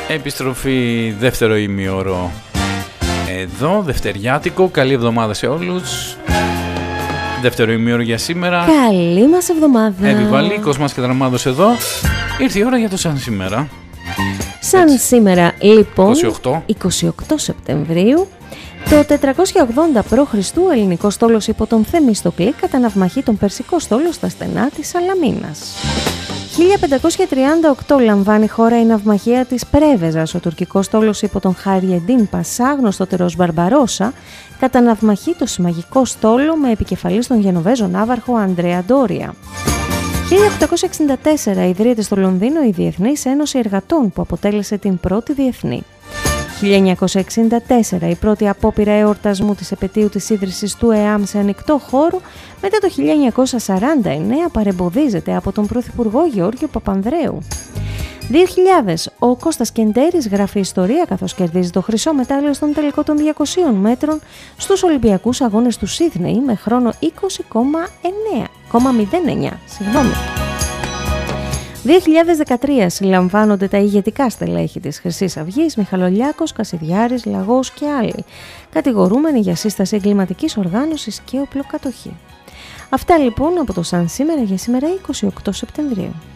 Επιστροφή δεύτερο ημίωρο εδώ, δευτεριάτικο. Καλή εβδομάδα σε όλους. Δεύτερο ημίωρο για σήμερα. Καλή μας εβδομάδα. Επιβαλή, Κοσμάς και Δραμάδος εδώ. Ήρθε η ώρα για το σαν σήμερα. Σαν έτσι. Σήμερα λοιπόν 28 Σεπτεμβρίου, το 480 π.Χ. ο ελληνικός στόλος υπό τον Θεμιστοκλή καταναυμαχεί τον περσικό στόλο στα στενά της Σαλαμίνας. 1538 λαμβάνει χώρα η ναυμαχία της Πρέβεζας. Ο τουρκικός στόλος υπό τον Χάριεντίν Πασά, γνωστότερος Μπαρμπαρόσα, καταναυμαχεί το συμμαγικό στόλο με επικεφαλής τον Γενοβέζο ναύαρχο Αντρέα Ντόρια. 1864 ιδρύεται στο Λονδίνο η Διεθνής Ένωση Εργατών, που αποτέλεσε την πρώτη διεθνή. 1964 η πρώτη απόπειρα εορτασμού της επετείου της ίδρυσης του ΕΑΜ σε ανοιχτό χώρο, μετά το 1949 παρεμποδίζεται από τον Πρωθυπουργό Γεώργιο Παπανδρέου. 2000 ο Κώστας Κεντέρης γράφει ιστορία καθώς κερδίζει το χρυσό μετάλλιο στον τελικό των 200 μέτρων στους Ολυμπιακούς Αγώνες του Σίδνεϊ με χρόνο 20,09. 2013 συλλαμβάνονται τα ηγετικά στελέχη της Χρυσής Αυγής, Μιχαλολιάκος, Κασιδιάρης, Λαγός και άλλοι, κατηγορούμενοι για σύσταση εγκληματικής οργάνωσης και οπλοκατοχή. Αυτά λοιπόν από το Σαν σήμερα για σήμερα 28 Σεπτεμβρίου.